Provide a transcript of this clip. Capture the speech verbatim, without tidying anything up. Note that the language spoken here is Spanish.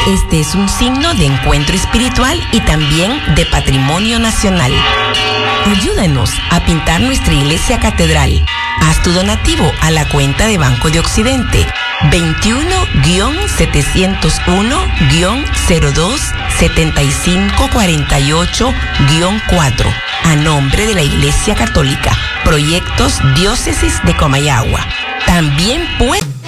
Este es un signo de encuentro espiritual y también de patrimonio nacional. Ayúdanos a pintar nuestra iglesia catedral. Haz tu donativo a la cuenta de Banco de Occidente veintiuno, setecientos uno, cero dos, setenta y cinco cuarenta y ocho, cuatro a nombre de la Iglesia Católica. Proyectos Diócesis de Comayagua. También puede